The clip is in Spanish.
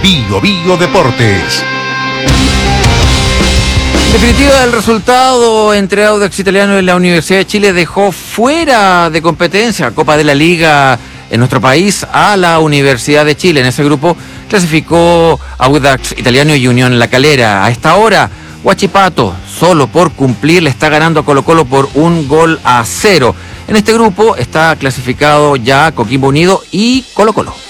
Bio Bio Deportes. En definitiva, el resultado entre Audax Italiano y la Universidad de Chile dejó fuera de competencia Copa de la Liga en nuestro país a la Universidad de Chile. En ese grupo clasificó Audax Italiano y Unión La Calera. A esta hora, Huachipato, solo por cumplir, le está ganando a Colo-Colo por 1-0. En este grupo está clasificado ya Coquimbo Unido y Colo-Colo.